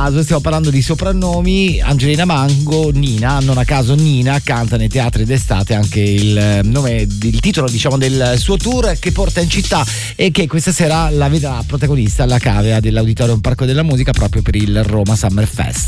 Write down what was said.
caso, stiamo parlando di soprannomi. Angelina Mango, Nina, non a caso Nina canta nei teatri d'estate anche il titolo diciamo del suo tour che porta in città e che questa sera la vedrà protagonista alla cavea dell'Auditorium Parco della Musica proprio per il Roma Summer Fest.